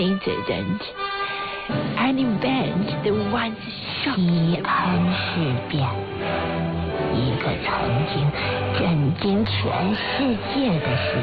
incident, an event that once shocked you. 西安事变，一个曾经震惊全世界的事